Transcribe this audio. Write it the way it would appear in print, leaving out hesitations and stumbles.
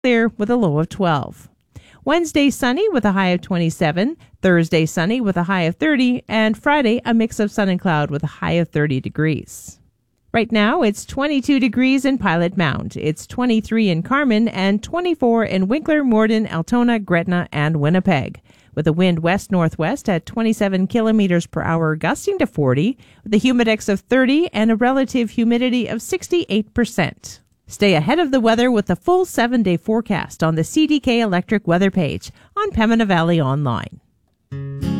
clear with a low of 12. Wednesday, sunny with a high of 27. Thursday, sunny with a high of 30. And Friday, a mix of sun and cloud with a high of 30 degrees. Right now, it's 22 degrees in Pilot Mound. It's 23 in Carmen and 24 in Winkler, Morden, Altona, Gretna, and Winnipeg. With a wind west-northwest at 27 kilometers per hour, gusting to 40, with a humidex of 30 and a relative humidity of 68%. Stay ahead of the weather with the full 7-day forecast on the CDK Electric weather page on Pembina Valley Online.